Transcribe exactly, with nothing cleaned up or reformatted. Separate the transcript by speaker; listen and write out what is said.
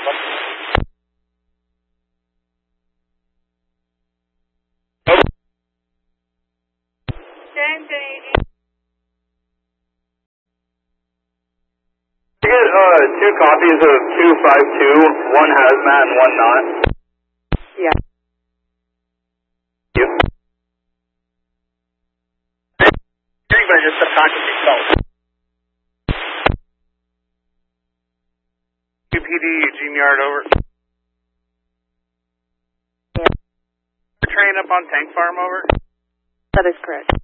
Speaker 1: James, any
Speaker 2: I get uh, two copies of two five two, one hazmat and one not.
Speaker 1: Yeah.
Speaker 2: You. Anybody just subcontract yourself. U P D, Eugene Yard, over.
Speaker 1: Yeah.
Speaker 2: Train up on Tank Farm, over.
Speaker 1: That is correct.